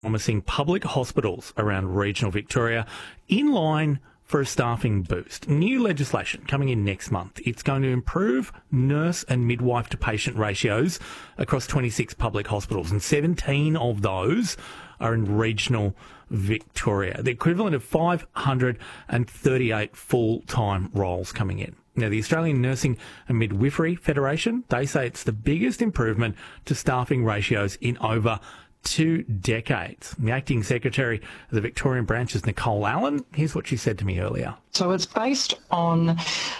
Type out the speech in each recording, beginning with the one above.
promising public hospitals around regional Victoria in line for a staffing boost. New legislation coming in next month. It's going to improve nurse and midwife to patient ratios across 26 public hospitals, and 17 of those are in regional Victoria, the equivalent of 538 full-time roles coming in. Now, the Australian Nursing and Midwifery Federation, they say it's the biggest improvement to staffing ratios in over 2 decades. The acting secretary of the Victorian branch is Nicole Allen. Here's what she said to me earlier. So it's based on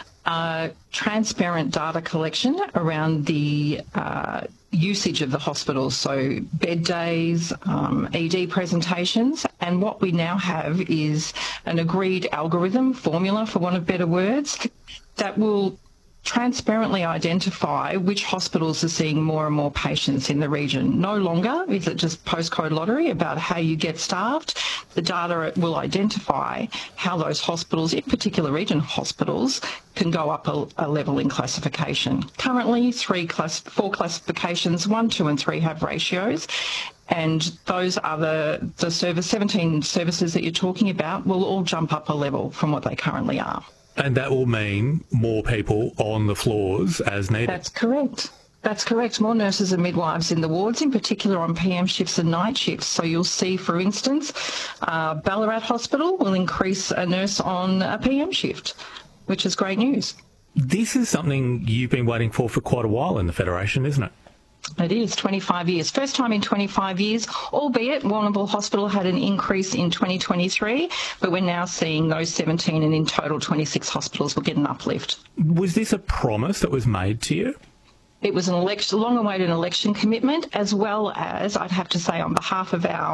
transparent data collection around the usage of the hospitals, so bed days, ED presentations, and what we now have is an agreed algorithm, formula for want of better words, that will transparently identify which hospitals are seeing more and more patients in the region. No longer is it just postcode lottery about how you get staffed. The data will identify how those hospitals, in particular region hospitals, can go up a level in classification. Currently, 4 classifications, 1, 2 and 3 have ratios. And those are the 17 services that you're talking about will all jump up a level from what they currently are. And that will mean more people on the floors as needed. That's correct. That's correct. More nurses and midwives in the wards, in particular on PM shifts and night shifts. So you'll see, for instance, Ballarat Hospital will increase a nurse on a PM shift, which is great news. This is something you've been waiting for quite a while in the Federation, isn't it? It is, 25 years. First time in 25 years, albeit Warrnambool Hospital had an increase in 2023, but we're now seeing those 17 and in total 26 hospitals will get an uplift. Was this a promise that was made to you? It was a long-awaited election commitment, as well as, I'd have to say, on behalf of our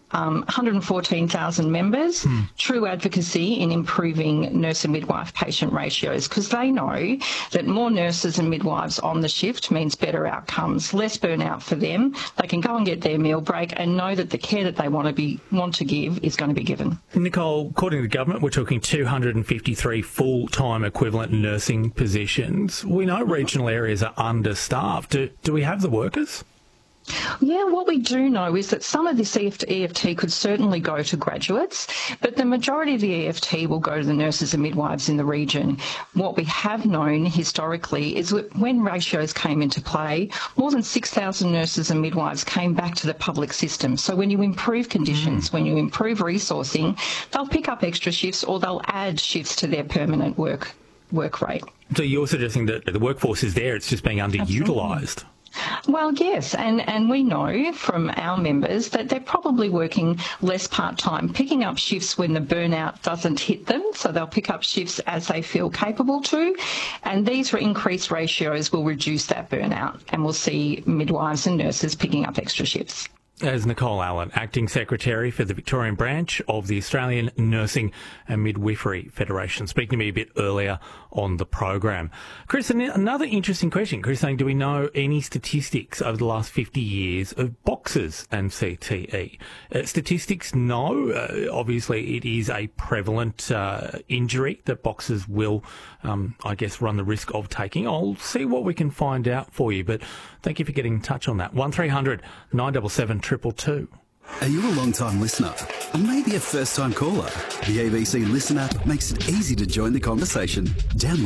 114,000 members, true advocacy in improving nurse and midwife patient ratios, because they know that more nurses and midwives on the shift means better outcomes, less burnout for them. They can go and get their meal break and know that the care that they want to give is going to be given. Nicole, according to the government, we're talking 253 full-time equivalent nursing positions. We know regional areas are understaffed. Do we have the workers? Yeah, what we do know is that some of this EFT could certainly go to graduates, but the majority of the EFT will go to the nurses and midwives in the region. What we have known historically is that when ratios came into play, more than 6,000 nurses and midwives came back to the public system. So when you improve conditions, when you improve resourcing, they'll pick up extra shifts or they'll add shifts to their permanent work rate. So you're suggesting that the workforce is there, it's just being underutilised? Well, yes, and we know from our members that they're probably working less part-time, picking up shifts when the burnout doesn't hit them, so they'll pick up shifts as they feel capable to, and these increased ratios will reduce that burnout, and we'll see midwives and nurses picking up extra shifts. As Nicole Allen, Acting Secretary for the Victorian branch of the Australian Nursing and Midwifery Federation, speaking to me a bit earlier on the program. Chris, another interesting question. Chris saying, do we know any statistics over the last 50 years of boxers and CTE? Statistics, no. Obviously, it is a prevalent injury that boxers will, run the risk of taking. I'll see what we can find out for you, but thank you for getting in touch on that. 1300 977 222. Are you a long-time listener? Or maybe a first-time caller? The ABC Listen app makes it easy to join the conversation. Download